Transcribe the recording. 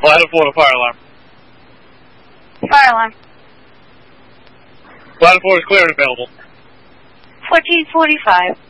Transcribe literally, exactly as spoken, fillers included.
Ladder four to fire alarm. Fire alarm. Ladder four is clear and available. fourteen forty-five.